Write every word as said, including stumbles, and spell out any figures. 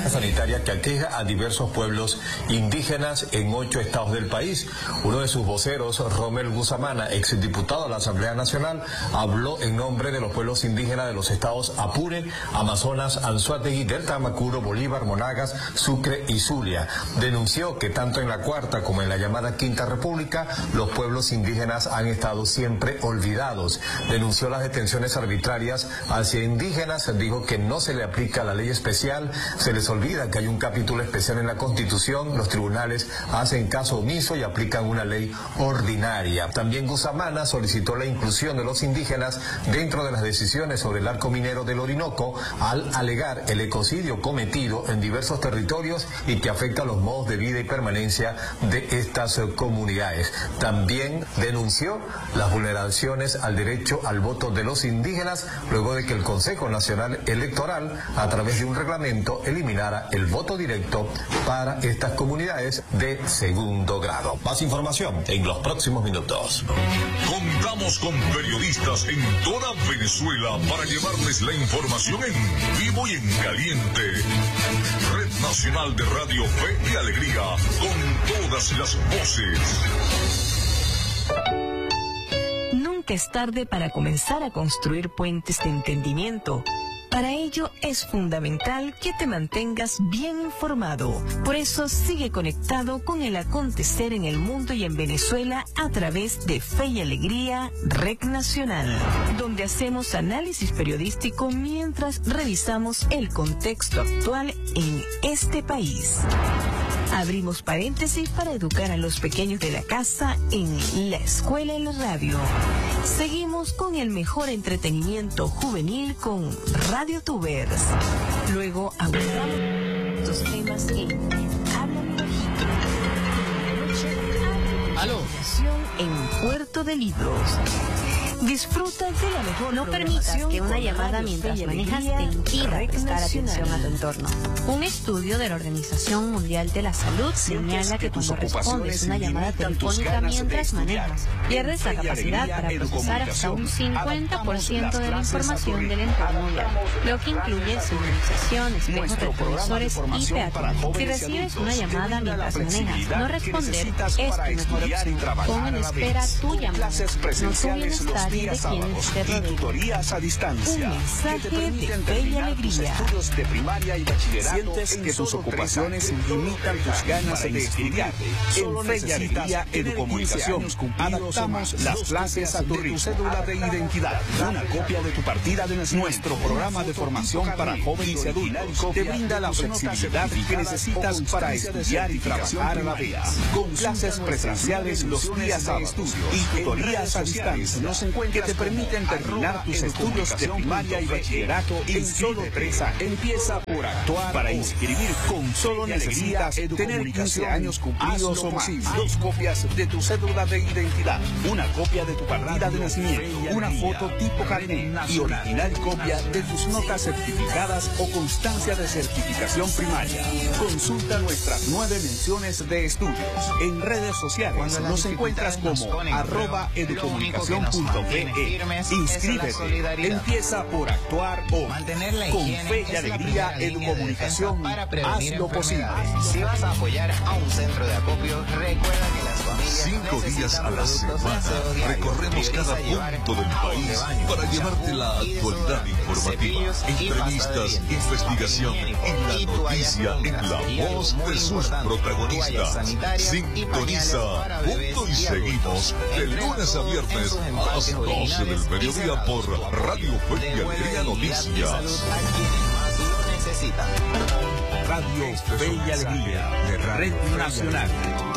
sanitaria que aqueja a diversos pueblos indígenas en ocho estados del país. Uno de sus voceros, Rommel Guzamana, exdiputado de la Asamblea Nacional, habló en nombre de los pueblos indígenas de los estados Apure, Amazonas, Anzoátegui, Delta Amacuro, Bolívar, Monagas, Sucre y Zulia. Denunció que tanto en la Cuarta como en la llamada Quinta República, los pueblos indígenas han estado siempre olvidados. Denunció las detenciones arbitrarias hacia indígenas, dijo que no se le aplica la ley especial, se les olvida que hay un capítulo especial en la Constitución, los tribunales hacen caso omiso y aplican una ley ordinaria. También Guzamana solicitó la inclusión de los indígenas dentro de las decisiones sobre el arco minero del Orinoco al alegar el ecocidio cometido en diversos territorios y que afecta los modos de vida y permanencia de estas comunidades. También denunció las vulneraciones al derecho al voto de los indígenas luego de que el Consejo Nacional Electoral, a través de un reglamento, eliminara el voto directo para estas comunidades de segundo grado. Más información en los próximos minutos. Contamos con periodistas en toda Venezuela para llevarles la información en vivo y en caliente. Red Nacional de Radio Fe y Alegría, con todas las voces. Nunca es tarde para comenzar a construir puentes de entendimiento. Para ello es fundamental que te mantengas bien informado. Por eso sigue conectado con el acontecer en el mundo y en Venezuela a través de Fe y Alegría, Red Nacional, donde hacemos análisis periodístico mientras revisamos el contexto actual en este país. Abrimos paréntesis para educar a los pequeños de la casa en La Escuela en la Radio. Seguimos con el mejor entretenimiento juvenil con Radio Tubers. Luego abordamos estos temas en Háblame Bajito. ¿Aló? En Puerto de Libros. Disfruta de la mejor. No permitas que una llamada mientras manejas te impida prestar atención a tu entorno. Un estudio de la Organización Mundial de la Salud señala que cuando respondes una llamada telefónica mientras manejas, pierdes la capacidad para procesar hasta un cincuenta por ciento de la información del entorno diario, lo que incluye señalización, espejos retrovisores y peatones. Si recibes una llamada mientras manejas, no responder es tu mejor opción. Pon en espera tu llamada, no tu bienestar y tutorías a distancia. Un mensaje que te permiten de Fe y Alegría. Estudios de primaria y bachillerato. Sientes que tus ocupaciones limitan tus ganas de estudiar. En Fe y Alegría Educomunicación adaptamos las clases a tu ritmo. Cédula de identidad, una copia de tu partida de nacimiento. Nuestro programa de formación para jóvenes y adultos te brinda la flexibilidad que necesitas para estudiar y trabajar a la vez. Con clases presenciales los días sábados y tutorías a distancia que te permiten terminar tus estudios de primaria y bachillerato en solo tres años. Empieza por actuar. Para inscribir con solo necesitas tener quince años cumplidos o más. Dos copias de tu cédula de identidad, una copia de tu partida de nacimiento, una foto tipo carnet y original copia de tus notas certificadas o constancia de certificación primaria. Consulta nuestras nueve menciones de estudios. En redes sociales nos encuentras como arroba educomunicación punto pe. Inscríbete, empieza por actuar hoy. Con Fe y Alegría Educomunicación, haz lo posible. Si vas a apoyar a un centro de acopio, recuerda que las familias Cinco días a la semana recorremos cada punto del país para llevarte la actualidad informativa, entrevistas, investigación y la noticia en la voz de sus protagonistas. Sintoniza Punto y Seguimos de lunes a viernes a las doce del mediodía por Radio Fe y Alegría Noticias. Radio Fe y Alegría de Red Nacional.